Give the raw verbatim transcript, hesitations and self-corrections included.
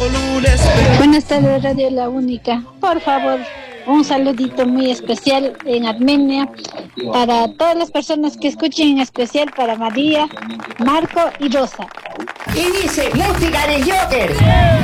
Buenas tardes, Radio La Única. Por favor, un saludito muy especial en Armenia para todas las personas que escuchen, en especial para María, Marco y Rosa. Y dice, música de Joker.